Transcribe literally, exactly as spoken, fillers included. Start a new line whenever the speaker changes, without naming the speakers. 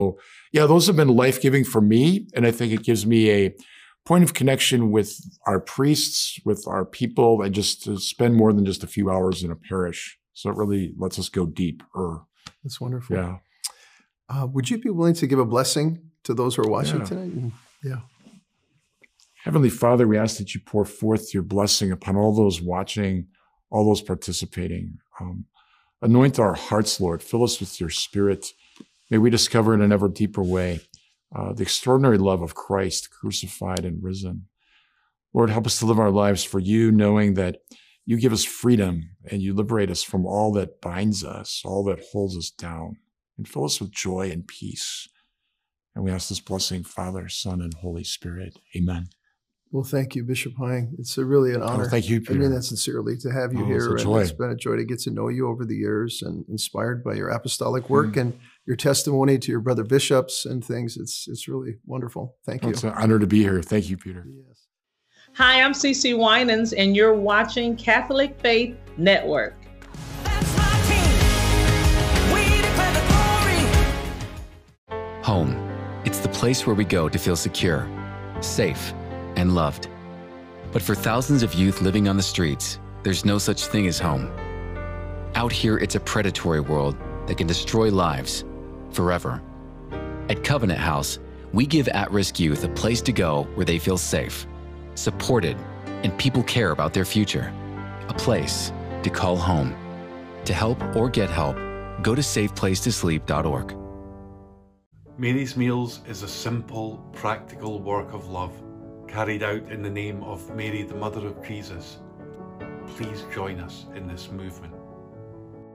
So, yeah, those have been life-giving for me. And I think it gives me a point of connection with our priests, with our people, and just to spend more than just a few hours in a parish. So it really lets us go deeper.
That's wonderful.
Yeah.
Uh, would you be willing to give a blessing to those who are watching
yeah.
tonight? Yeah.
Heavenly Father, we ask that you pour forth your blessing upon all those watching, all those participating. Um, anoint our hearts, Lord. Fill us with your Spirit. May we discover in an ever deeper way uh, the extraordinary love of Christ, crucified and risen. Lord, help us to live our lives for you, knowing that you give us freedom and you liberate us from all that binds us, all that holds us down, and fill us with joy and peace. And we ask this blessing, Father, Son, and Holy Spirit. Amen.
Well, thank you, Bishop Hying. It's a really an honor.
Oh, thank you, Peter.
I mean that sincerely, to have you
oh,
here.
It's a
and
joy.
It's been a joy to get to know you over the years and inspired by your apostolic work
mm.
and your testimony to your brother bishops and things. It's it's really wonderful. Thank
oh,
you.
It's an honor to be here. Thank you, Peter.
Yes.
Hi, I'm Cece Winans, and you're watching Catholic Faith Network.
That's my king. We declare the glory.
Home. It's the place where we go to feel secure, safe, and loved. But for thousands of youth living on the streets, there's no such thing as home. Out here, it's a predatory world that can destroy lives forever. At Covenant House, we give at-risk youth a place to go where they feel safe, supported, and people care about their future. A place to call home. To help or get help, go to safe place to sleep dot org.
Mary's Meals is a simple, practical work of love carried out in the name of Mary, the Mother of Jesus. Please join us in this movement.